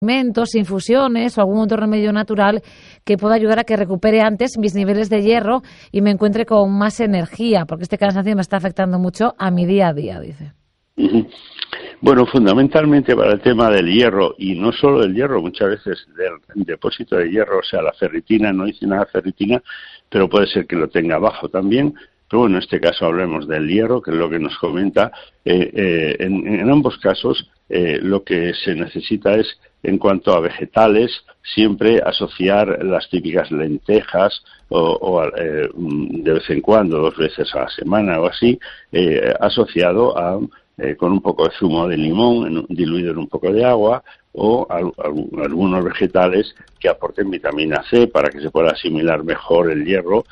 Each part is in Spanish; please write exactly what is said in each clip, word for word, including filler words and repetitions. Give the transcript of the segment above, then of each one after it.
alimentos, infusiones o algún otro remedio natural que pueda ayudar a que recupere antes mis niveles de hierro y me encuentre con más energía, porque este cansancio me está afectando mucho a mi día a día, dice. Uh-huh. Bueno, fundamentalmente para el tema del hierro, y no solo del hierro, muchas veces del depósito de hierro, o sea, la ferritina, no dice nada de ferritina, pero puede ser que lo tenga bajo también. Pero bueno, en este caso hablemos del hierro, que es lo que nos comenta. Eh, eh, en, en ambos casos, eh, lo que se necesita es, en cuanto a vegetales, siempre asociar las típicas lentejas o, o eh, de vez en cuando, dos veces a la semana o así, eh, asociado a eh, con un poco de zumo de limón en, diluido en un poco de agua, o al, al, algunos vegetales que aporten vitamina C para que se pueda asimilar mejor el hierro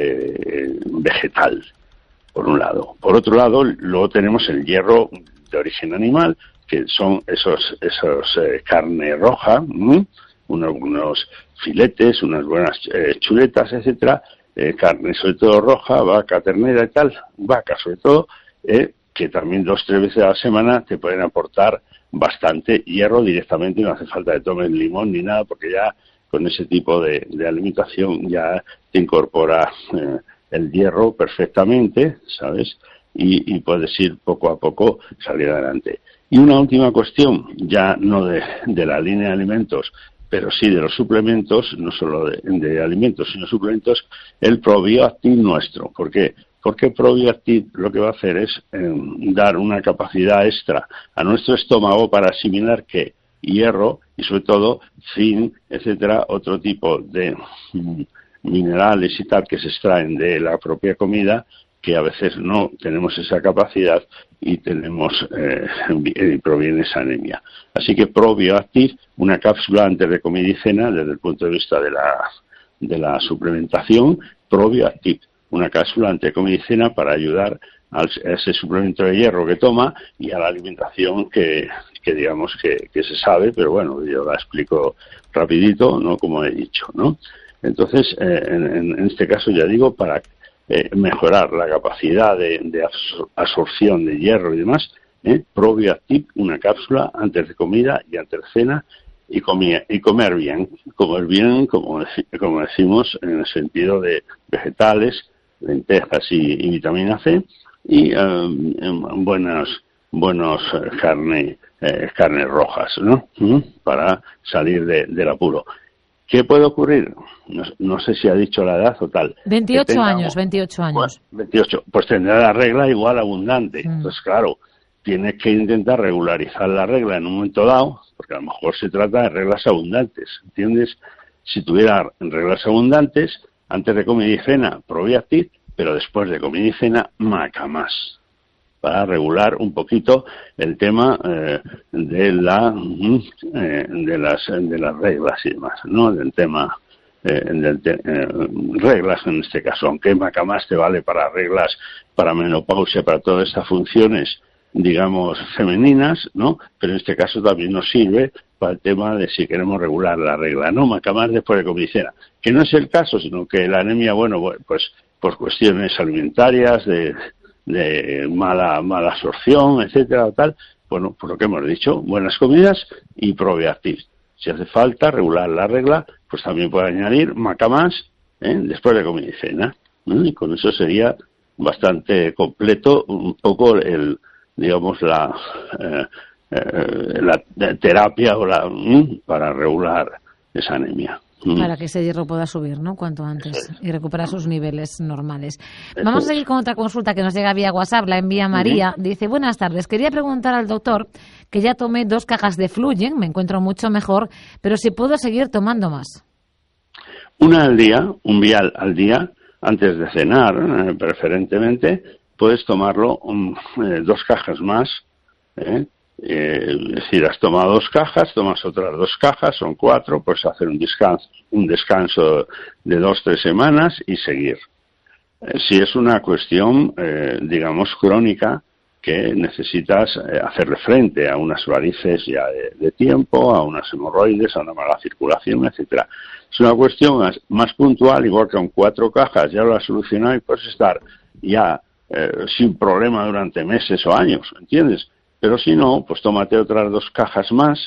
eh, vegetal, por un lado. Por otro lado, luego tenemos el hierro de origen animal, que son esos esos eh, carne roja, ¿m? unos, unos filetes, unas buenas eh, chuletas, etcétera, eh, carne sobre todo roja, vaca, ternera y tal, vaca sobre todo, eh, que también dos tres veces a la semana te pueden aportar bastante hierro directamente, y no hace falta que tomes limón ni nada, porque ya con ese tipo de, de alimentación ya te incorpora eh, el hierro perfectamente, ¿sabes? Y, y puedes ir poco a poco salir adelante. Y una última cuestión, ya no de, de la línea de alimentos, pero sí de los suplementos, no solo de, de alimentos, sino suplementos, el ProBioActive nuestro. ¿Por qué? Porque ProBioActive lo que va a hacer es eh, dar una capacidad extra a nuestro estómago para asimilar que hierro y sobre todo zinc, etcétera, otro tipo de mm, minerales y tal que se extraen de la propia comida, que a veces no tenemos esa capacidad y tenemos eh, y proviene esa anemia. Así que ProBioActive, una cápsula antes de comida y cena, desde el punto de vista de la de la suplementación, ProBioActive, una cápsula antes de comida y cena para ayudar al, a ese suplemento de hierro que toma y a la alimentación que, que digamos que, que se sabe, pero bueno, yo la explico rapidito, ¿no? Como he dicho, ¿no? Entonces, eh, en, en este caso ya digo, para eh, mejorar la capacidad de, de absorción de hierro y demás, ¿eh? ProBioActive, una cápsula antes de comida y antes de cena, y comer, y comer bien, comer bien, como, como decimos, en el sentido de vegetales, lentejas y, y vitamina C, y um, buenas buenos eh, carne eh, carnes rojas, ¿no? ¿Mm? Para salir de, del apuro. ¿Qué puede ocurrir? No, no sé si ha dicho la edad o tal. veintiocho años, veintiocho años. Bueno, veintiocho, pues tendrá la regla igual abundante. Mm. Entonces, claro, tienes que intentar regularizar la regla en un momento dado, porque a lo mejor se trata de reglas abundantes, ¿entiendes? Si tuviera reglas abundantes, antes de comida y cena, ProBioActive, pero después de comida y cena, Macamás, para regular un poquito el tema eh, de la eh, de las de las reglas y demás, ¿no? Del tema eh, del te, eh, reglas en este caso, aunque Macamás te vale para reglas, para menopausia, para todas estas funciones, digamos, femeninas, ¿no? Pero en este caso también nos sirve para el tema de si queremos regular la regla, ¿no? Macamás después de comida y cena, que no es el caso, sino que la anemia, bueno, pues por cuestiones alimentarias, de, de mala mala absorción, etcétera, tal, bueno, por lo que hemos dicho, buenas comidas y ProBioActive. Si hace falta regular la regla, pues también puede añadir Macamás, ¿eh? Después de comida y cena, ¿no? Y con eso sería bastante completo un poco el, digamos, la eh, eh, la terapia o la mm, para regular esa anemia. Para que ese hierro pueda subir, ¿no? Cuanto antes y recuperar sus niveles normales. Vamos a seguir con otra consulta que nos llega vía WhatsApp, la envía María. Dice, buenas tardes, quería preguntar al doctor que ya tomé dos cajas de Fluyen, me encuentro mucho mejor, pero si puedo seguir tomando más. Una al día, un vial al día, antes de cenar, eh, preferentemente, puedes tomarlo um, eh, dos cajas más, ¿eh? Eh, es decir, has tomado dos cajas, tomas otras dos cajas, son cuatro, pues hacer un descanso, un descanso de dos, tres semanas y seguir. Eh, si es una cuestión, eh, digamos, crónica, que necesitas eh, hacerle frente a unas varices ya de, de tiempo, a unas hemorroides, a una mala circulación, etcétera. Es una cuestión más, más puntual, igual que con cuatro cajas ya lo has solucionado y puedes estar ya eh, sin problema durante meses o años, ¿entiendes? Pero si no, pues tómate otras dos cajas más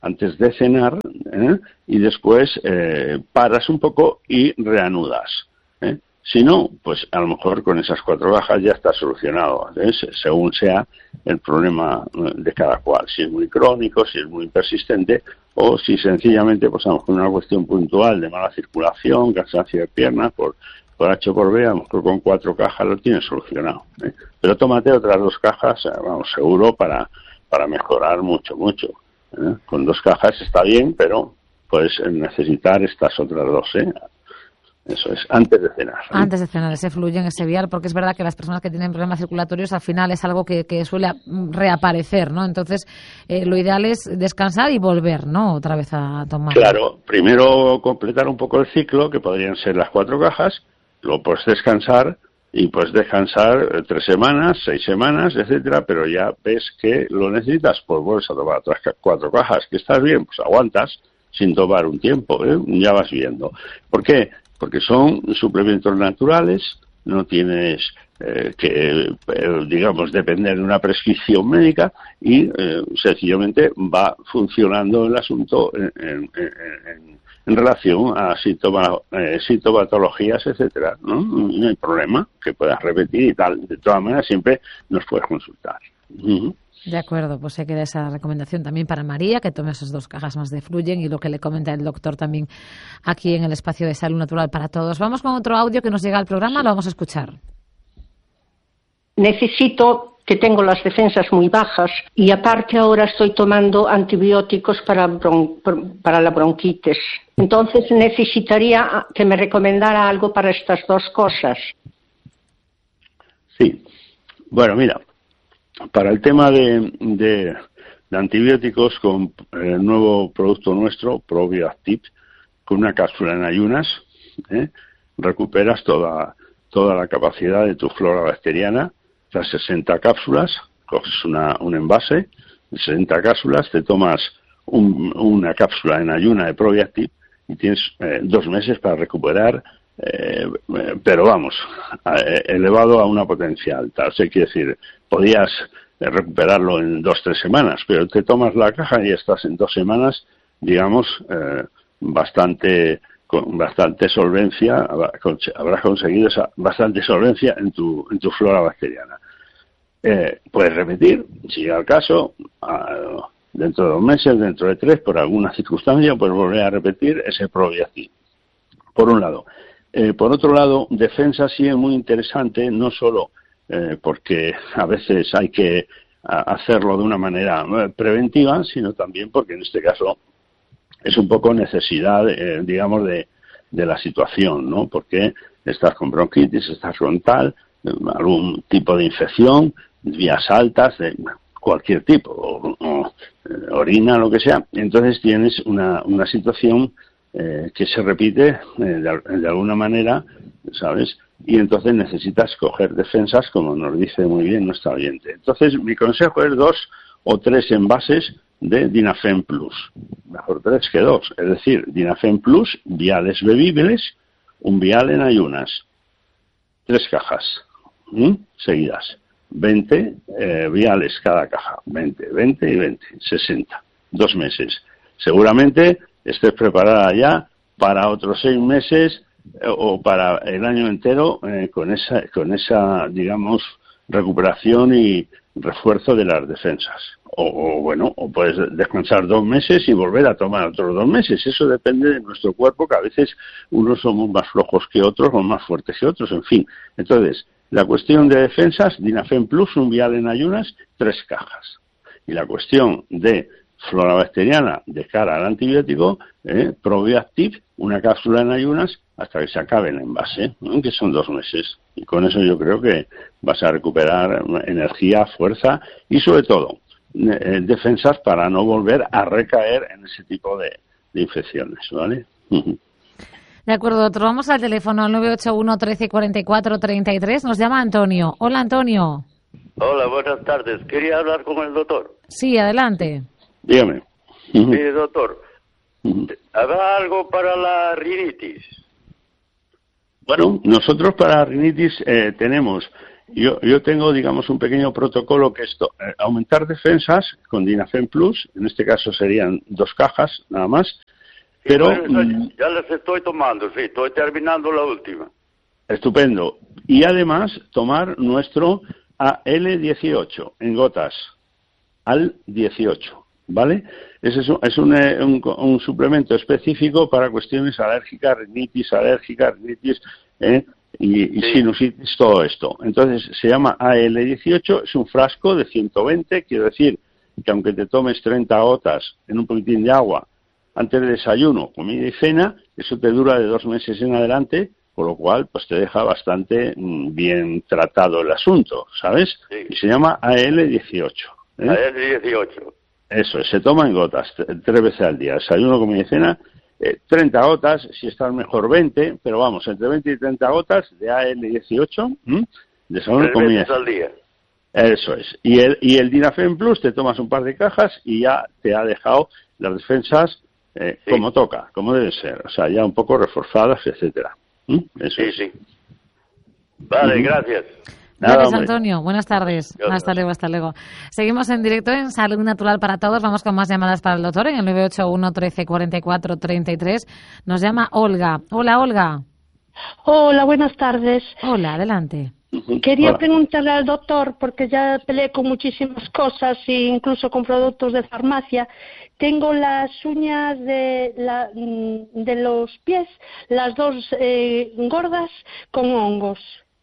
antes de cenar, ¿eh? y después eh, paras un poco y reanudas. ¿eh? Si no, pues a lo mejor con esas cuatro cajas ya está solucionado, ¿eh? según sea el problema de cada cual, si es muy crónico, si es muy persistente, o si sencillamente, pues a lo mejor una cuestión puntual de mala circulación, cansancio de piernas, por, por H o por B, a lo mejor con cuatro cajas lo tienes solucionado. ¿eh? Pero tómate otras dos cajas, vamos, seguro, para, para mejorar mucho, mucho. ¿eh? Con dos cajas está bien, pero puedes necesitar estas otras dos, ¿eh? Eso es, antes de cenar. ¿eh? Antes de cenar, ese fluyen, ese vial, porque es verdad que las personas que tienen problemas circulatorios al final es algo que, que suele reaparecer, ¿no? Entonces, eh, lo ideal es descansar y volver, ¿no? Otra vez a tomar. Claro, primero completar un poco el ciclo, que podrían ser las cuatro cajas, luego puedes descansar y pues descansar tres semanas, seis semanas, etcétera, pero ya ves que lo necesitas, pues vuelves a tomar otras cuatro cajas, que estás bien, pues aguantas sin tomar un tiempo, ¿eh? Ya vas viendo. ¿Por qué? Porque son suplementos naturales, no tienes eh, que, eh, digamos, depender de una prescripción médica y eh, sencillamente va funcionando el asunto en, en, en, en relación a síntoma, eh, sintomatologías, etcétera, ¿no? No hay problema que puedas repetir y tal. De todas maneras, siempre nos puedes consultar. Uh-huh. De acuerdo, pues se queda esa recomendación también para María, que tome esas dos cajas más de Fluyen y lo que le comenta el doctor también aquí en el espacio de Salud Natural para Todos. Vamos con otro audio que nos llega al programa, lo vamos a escuchar. Necesito, que tengo las defensas muy bajas y aparte ahora estoy tomando antibióticos para, bron- para la bronquitis. Entonces necesitaría que me recomendara algo para estas dos cosas. Sí, bueno, mira. Para el tema de, de, de antibióticos, con el nuevo producto nuestro, ProBioActive, con una cápsula en ayunas, ¿eh? recuperas toda, toda la capacidad de tu flora bacteriana. Las sesenta cápsulas, coges una, un envase, sesenta cápsulas, te tomas un, una cápsula en ayuna de ProBioActive y tienes eh, dos meses para recuperar. Eh, pero vamos, eh, elevado a una potencia alta. O sea, quiere decir, podías eh, recuperarlo en dos, tres semanas, pero te tomas la caja y estás en dos semanas, digamos, eh, bastante, con bastante solvencia, habrás conseguido esa bastante solvencia en tu, en tu flora bacteriana. Eh, puedes repetir, si llega el caso, a, dentro de dos meses, dentro de tres, por alguna circunstancia, puedes volver a repetir ese ProBioActive. Por un lado. Eh, por otro lado, defensa sí es muy interesante, no solo eh, porque a veces hay que a, hacerlo de una manera eh, preventiva, sino también porque en este caso es un poco necesidad, eh, digamos, de, de la situación, ¿no? Porque estás con bronquitis, estás con tal, eh, algún tipo de infección, vías altas, de cualquier tipo, o, o eh, orina, lo que sea, entonces tienes una, una situación Eh, que se repite eh, de, de alguna manera, ¿sabes? Y entonces necesitas coger defensas, como nos dice muy bien nuestro oyente. Entonces, mi consejo es dos o tres envases de Dinafen Plus. Mejor tres que dos. Es decir, Dinafen Plus, viales bebibles, un vial en ayunas. Tres cajas. ¿Mm? Seguidas. veinte eh, viales cada caja. veinte, veinte y veinte. sesenta. Dos meses. Seguramente estés preparada ya para otros seis meses eh, o para el año entero eh, con esa, con esa, digamos, recuperación y refuerzo de las defensas. O, o bueno, o puedes descansar dos meses y volver a tomar otros dos meses. Eso depende de nuestro cuerpo, que a veces unos somos más flojos que otros o más fuertes que otros, en fin. Entonces, la cuestión de defensas, Dinafen Plus, un vial en ayunas, tres cajas. Y la cuestión de flora bacteriana de cara al antibiótico, eh, ProBioActive, una cápsula en ayunas hasta que se acabe el envase, ¿eh? que son dos meses. Y con eso yo creo que vas a recuperar energía, fuerza y sobre todo eh, defensas para no volver a recaer en ese tipo de, de infecciones, ¿vale? De acuerdo, doctor. Vamos al teléfono al nueve ocho uno, trece, cuarenta y cuatro, treinta y tres. Nos llama Antonio. Hola, Antonio. Hola, buenas tardes. Quería hablar con el doctor. Sí, adelante. Dígame. Mire, doctor, ¿habrá algo para la rinitis? Bueno, nosotros para rinitis eh, tenemos Yo, yo tengo, digamos, un pequeño protocolo que es to- eh, aumentar defensas con Dinafen Plus, en este caso serían dos cajas nada más, pero Bueno, esa- mm, ya las estoy tomando, sí, estoy terminando la última. estupendo. Y además tomar nuestro A L dieciocho en gotas, al dieciocho, ¿vale? Ese es un, es un, eh, un, un suplemento específico para cuestiones alérgicas, rinitis alérgica, rinitis eh, y, y Sí. sinusitis, todo esto. Entonces se llama A L dieciocho, es un frasco de ciento veinte, quiero decir que aunque te tomes treinta gotas en un poquitín de agua antes del desayuno, comida y cena, eso te dura de dos meses en adelante, con lo cual pues te deja bastante mm, bien tratado el asunto, ¿sabes? Sí. Y se llama A L dieciocho. ¿eh? A el dieciocho. Eso es, se toma en gotas, t- tres veces al día, desayuno, comida y cena, eh, treinta gotas, si estás mejor veinte, pero vamos, entre veinte y treinta gotas de A L dieciocho, ¿m? desayuno, Tres comida y veces cena. al día. Eso es. Y el, y el Dinafen Plus te tomas un par de cajas y ya te ha dejado las defensas eh, Sí. como toca, como debe ser. O sea, ya un poco reforzadas, etcétera. ¿Mm? Eso Sí, es. sí. Vale, Ujú. gracias. Nada, Gracias, hombre. Antonio. Buenas tardes. Gracias. Hasta luego, hasta luego. Seguimos en directo en Salud Natural para Todos. Vamos con más llamadas para el doctor en el nueve ocho uno, trece, cuarenta y cuatro, treinta y tres. Nos llama Olga. Hola, Olga. Hola, buenas tardes. Hola, adelante. Ujú. Quería Hola. preguntarle al doctor, porque ya peleé con muchísimas cosas e incluso con productos de farmacia. Tengo las uñas de, la, mm, de los pies, las dos eh, gordas con hongos.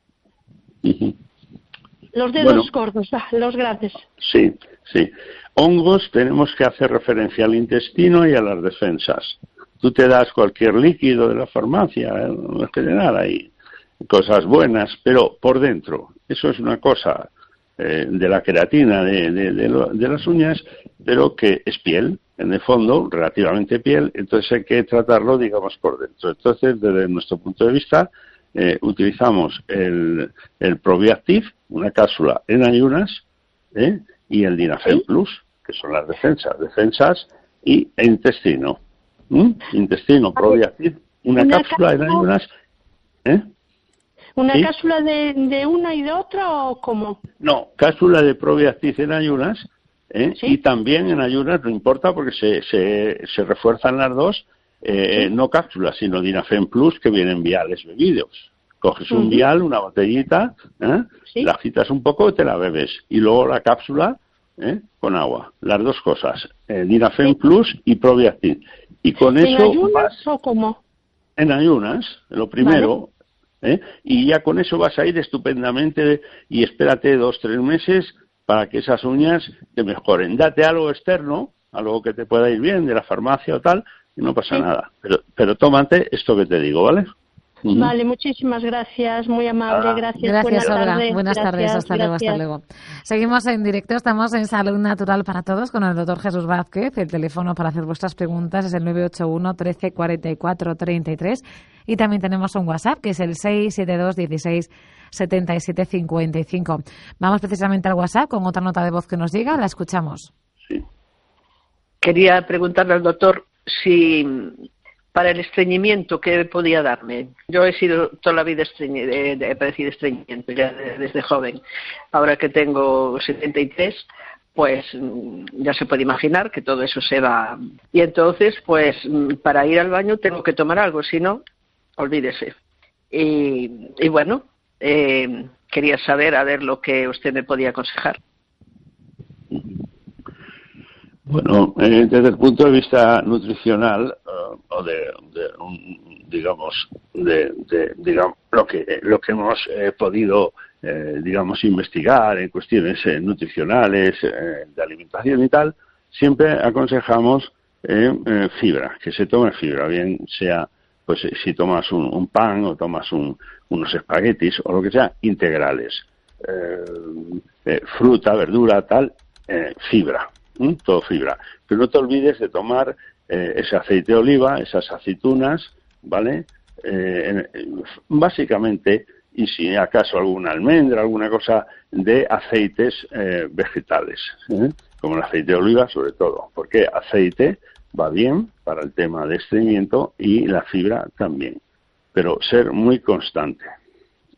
Ujú. Los dedos Bueno. gordos, ah, los grandes. Sí, sí. Hongos tenemos que hacer referencia al intestino y a las defensas. Tú te das cualquier líquido de la farmacia, eh, en general hay cosas buenas, pero por dentro, eso es una cosa eh, de la queratina de, de, de, lo- de las uñas, pero que es piel, en el fondo, relativamente piel, entonces hay que tratarlo, digamos, por dentro. Entonces, desde nuestro punto de vista, eh, utilizamos el, el Probiactiv, una cápsula en ayunas, ¿eh? y el Dinafen ¿Sí? Plus, que son las defensas, defensas y intestino. ¿Mm? Intestino, Probiactiv, una, Una cápsula en cápsula- ayunas, ¿eh? ¿Una ¿Sí? cápsula de, de una y de otra o cómo? No, cápsula de Probiactiv en ayunas, ¿eh? ¿Sí? y también en ayunas, no importa porque se, se, se refuerzan las dos, eh, Sí. no cápsulas, sino Dinafen Plus, que vienen viales bebidos. Coges un Ujú. vial, una botellita, ¿eh? Sí. la agitas un poco y te la bebes. Y luego la cápsula ¿eh? con agua. Las dos cosas, eh, Dinafen Sí. Plus y Probiactiv. Y con ¿En eso ayunas vas o cómo? en ayunas, lo primero, ¿eh? y ya con eso vas a ir estupendamente y espérate dos, tres meses para que esas uñas te mejoren. Date algo externo, algo que te pueda ir bien de la farmacia o tal, y no pasa Sí. nada. Pero, pero tómate esto que te digo, ¿vale? Ujú. Vale, muchísimas gracias, muy amable, Ah. gracias. Gracias, Buenas Olga. tardes. Buenas tardes. Gracias, Hasta luego, hasta gracias. luego. Seguimos en directo. Estamos en Salud Natural para Todos con el doctor Jesús Vázquez. El teléfono para hacer vuestras preguntas es el nueve ocho uno, trece, cuarenta y cuatro, treinta y tres. Y también tenemos un WhatsApp que es el seis siete dos, dieciséis, setenta y siete, cincuenta y cinco. Vamos precisamente al WhatsApp con otra nota de voz que nos llega. La escuchamos. Sí. Quería preguntarle al doctor si para el estreñimiento, ¿qué podía darme? Yo he sido toda la vida estreñi- eh, he padecido estreñimiento ya de- desde joven. Ahora que tengo setenta y tres, pues mm, ya se puede imaginar que todo eso se va. Y entonces, pues mm, para ir al baño tengo que tomar algo, si no, olvídese. Y, y bueno, eh, quería saber a ver lo que usted me podía aconsejar. Bueno, eh, desde el punto de vista nutricional eh, o de, de un, digamos, de, de digamos lo que lo que hemos eh, podido eh, digamos investigar en cuestiones eh, nutricionales eh, de alimentación y tal, siempre aconsejamos eh, eh, fibra, que se tome fibra, bien sea pues eh, si tomas un, un pan o tomas un, unos espaguetis o lo que sea, integrales, eh, eh, fruta, verdura, tal, eh, fibra. ¿Mm? Todo fibra. Pero no te olvides de tomar eh, ese aceite de oliva, esas aceitunas, ¿vale? Eh, en, básicamente, y si acaso alguna almendra, alguna cosa de aceites eh, vegetales, ¿eh? como el aceite de oliva sobre todo, porque aceite va bien para el tema de estreñimiento y la fibra también, pero ser muy constante.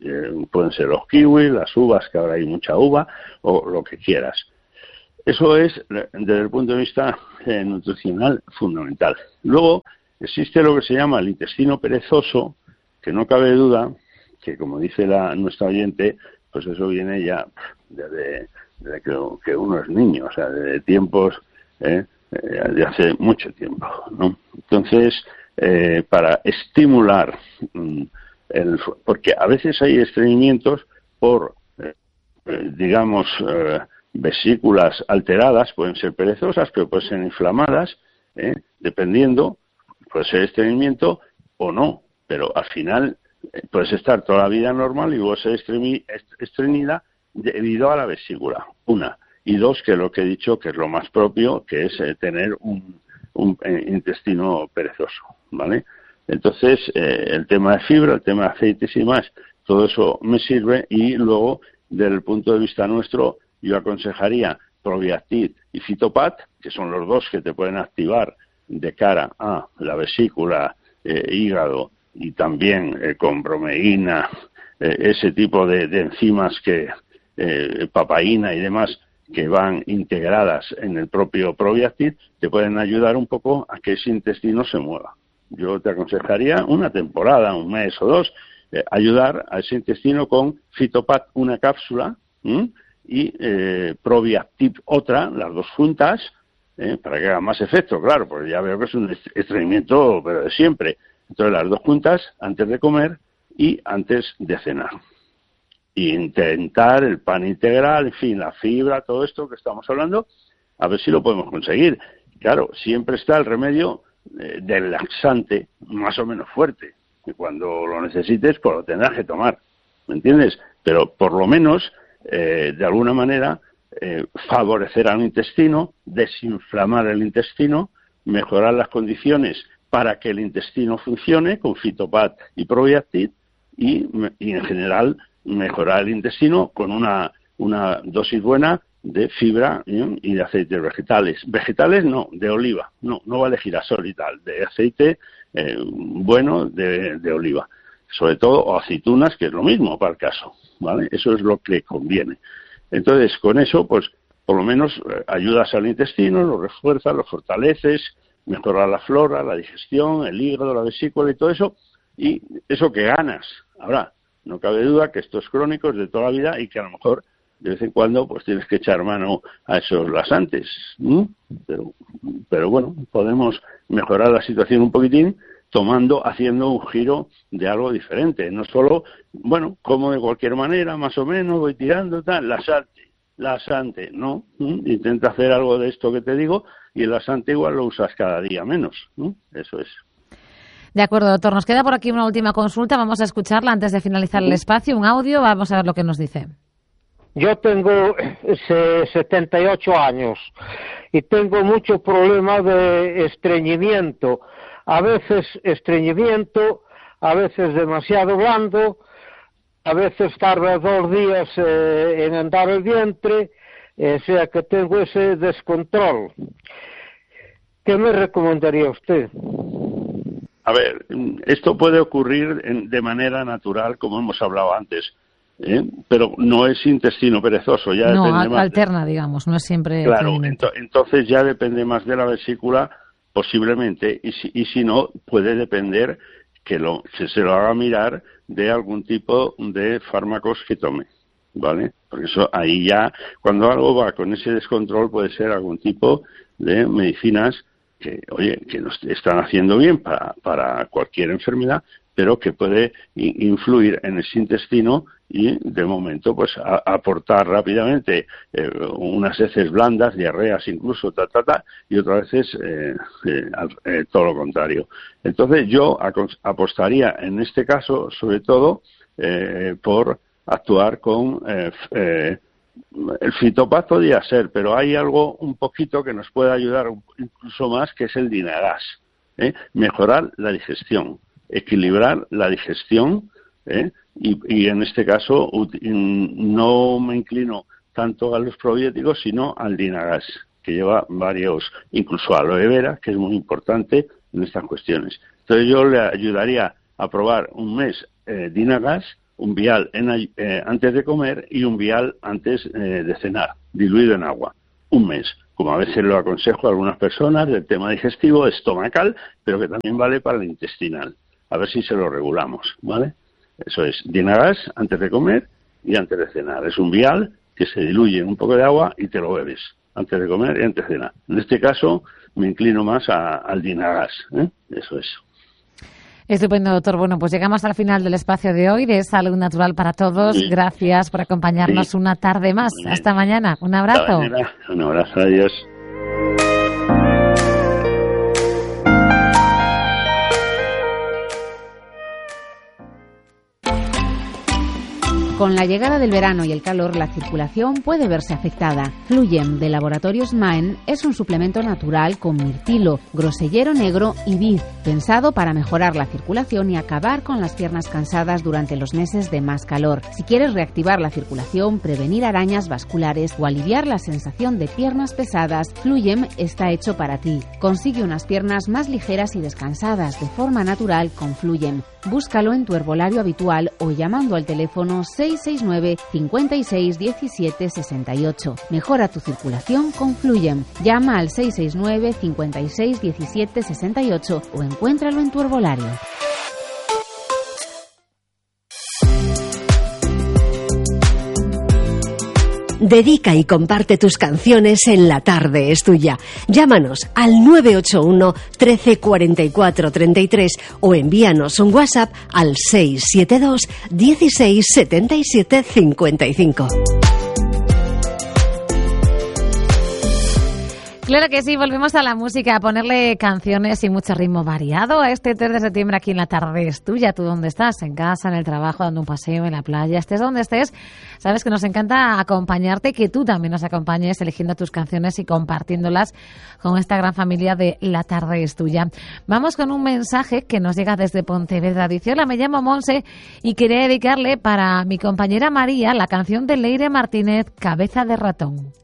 eh, pueden ser los kiwis, las uvas, que ahora hay mucha uva, o lo que quieras. Eso es, desde el punto de vista eh, nutricional, fundamental. Luego, existe lo que se llama el intestino perezoso, que no cabe duda que, como dice la nuestra oyente, pues eso viene ya desde, desde que, que uno es niño, o sea, desde tiempos, eh, de hace mucho tiempo, ¿no? Entonces, eh, para estimular, mm, el, porque a veces hay estreñimientos por, eh, digamos, eh, vesículas alteradas, pueden ser perezosas, pero pueden ser inflamadas, ¿eh? Dependiendo, puede ser estreñimiento o no, pero al final eh, puedes estar toda la vida normal y luego ser estreñida debido a la vesícula, una. Y dos, que es lo que he dicho, que es lo más propio, que es eh, tener un, un eh, intestino perezoso, ¿vale? Entonces, eh, el tema de fibra, el tema de aceites y más, todo eso me sirve. Y luego, desde el punto de vista nuestro, yo aconsejaría Probiactit y Fitopat, que son los dos que te pueden activar de cara a la vesícula, eh, hígado, y también eh, con bromeína, eh, ese tipo de, de enzimas que, eh, papaína y demás, que van integradas en el propio Probiactit, te pueden ayudar un poco a que ese intestino se mueva. Yo te aconsejaría una temporada, un mes o dos, eh, ayudar a ese intestino con Fitopat, una cápsula, ¿m? y eh, Probiactit otra, las dos juntas, eh, para que haga más efecto, claro, porque ya veo que es un estreñimiento, pero de siempre. Entonces, las dos juntas antes de comer y antes de cenar. Y intentar el pan integral, en fin, la fibra, todo esto que estamos hablando, a ver si lo podemos conseguir. Claro, siempre está el remedio eh, del laxante más o menos fuerte, que cuando lo necesites, pues lo tendrás que tomar, ¿me entiendes? Pero por lo menos, eh, de alguna manera, eh, favorecer al intestino, desinflamar el intestino, mejorar las condiciones para que el intestino funcione con Fitopat y Probiactit y, y en general mejorar el intestino con una, una dosis buena de fibra, ¿eh? y de aceites vegetales. Vegetales no, de oliva, no, no vale girasol y tal, de aceite eh, bueno de, de oliva, sobre todo, o aceitunas, que es lo mismo para el caso, ¿vale? Eso es lo que conviene. Entonces, con eso, pues, por lo menos eh, ayudas al intestino, lo refuerzas, lo fortaleces, mejorar la flora, la digestión, el hígado, la vesícula y todo eso, y eso que ganas. Ahora, no cabe duda que esto es crónico, es de toda la vida, y que a lo mejor de vez en cuando pues tienes que echar mano a esos laxantes, ¿no? Pero, pero bueno, podemos mejorar la situación un poquitín tomando, haciendo un giro de algo diferente. No solo, bueno, como de cualquier manera, más o menos, voy tirando, tal, laxante, laxante, no. ¿Mm? Intenta hacer algo de esto que te digo, y el laxante igual lo usas cada día menos, ¿no? Eso es. De acuerdo, doctor. Nos queda por aquí una última consulta. Vamos a escucharla antes de finalizar el espacio. Un audio. Vamos a ver lo que nos dice. Yo tengo setenta y ocho años y tengo mucho problema de estreñimiento. A veces estreñimiento, a veces demasiado blando, a veces tarda dos días eh, en andar el vientre, eh, o sea que tengo ese descontrol. ¿Qué me recomendaría usted? A ver, esto puede ocurrir en, de manera natural, como hemos hablado antes, ¿eh? Pero no es intestino perezoso. Ya no, depende más alterna, de... digamos, no es siempre... Claro, ento, entonces ya depende más de la vesícula, posiblemente, y si, y si no, puede depender que, lo, que se lo haga mirar de algún tipo de fármacos que tome, ¿vale? Porque eso ahí ya, cuando algo va con ese descontrol, puede ser algún tipo de medicinas que, oye, que nos están haciendo bien para, para cualquier enfermedad, pero que puede influir en ese intestino y, de momento, pues a, aportar rápidamente eh, unas heces blandas, diarreas incluso, ta, ta, ta, y otras veces eh, eh, eh, todo lo contrario. Entonces, yo apostaría en este caso, sobre todo, eh, por actuar con... Eh, eh, el Fitopat podría ser, pero hay algo un poquito que nos puede ayudar incluso más, que es el Dinagas, ¿eh? Mejorar la digestión, equilibrar la digestión, ¿eh? y, y en este caso no me inclino tanto a los probióticos, sino al Dinagas, que lleva varios, incluso aloe vera, que es muy importante en estas cuestiones. Entonces yo le ayudaría a probar un mes eh, Dinagas, un vial en, eh, antes de comer y un vial antes eh, de cenar, diluido en agua, un mes. Como a veces lo aconsejo a algunas personas del tema digestivo, estomacal, pero que también vale para el intestinal. A ver si se lo regulamos, ¿vale? Eso es, Dinagas antes de comer y antes de cenar. Es un vial que se diluye en un poco de agua y te lo bebes antes de comer y antes de cenar. En este caso me inclino más a, al Dinagas, ¿eh? Eso es. Estupendo, doctor. Bueno, pues llegamos al final del espacio de hoy de Salud Natural para Todos. Sí. Gracias por acompañarnos sí. una tarde más. Hasta mañana. Un abrazo. Hasta mañana. Un abrazo. Adiós. Con la llegada del verano y el calor, la circulación puede verse afectada. Fluyem de Laboratorios Maen es un suplemento natural con mirtilo, grosellero negro y vid, pensado para mejorar la circulación y acabar con las piernas cansadas durante los meses de más calor. Si quieres reactivar la circulación, prevenir arañas vasculares o aliviar la sensación de piernas pesadas, Fluyem está hecho para ti. Consigue unas piernas más ligeras y descansadas de forma natural con Fluyem. Búscalo en tu herbolario habitual o llamando al teléfono seis seis nueve, cinco seis, uno siete, seis ocho. Mejora tu circulación con Fluyem. Llama al seis seis nueve, cinco seis, uno siete, seis ocho o encuéntralo en tu herbolario. Dedica y comparte tus canciones en La Tarde es Tuya. Llámanos al nueve ocho uno, trece, cuarenta y cuatro, treinta y tres o envíanos un WhatsApp al seis siete dos, dieciséis, setenta y siete, cincuenta y cinco. Claro que sí, volvemos a la música, a ponerle canciones y mucho ritmo variado a este tres de septiembre aquí en La Tarde es Tuya. ¿Tú dónde estás? ¿En casa, en el trabajo, dando un paseo, en la playa? Estés donde estés, sabes que nos encanta acompañarte, que tú también nos acompañes eligiendo tus canciones y compartiéndolas con esta gran familia de La Tarde es Tuya. Vamos con un mensaje que nos llega desde Pontevedra. Dice: hola, me llamo Monse y quería dedicarle para mi compañera María la canción de Leire Martínez, Cabeza de ratón.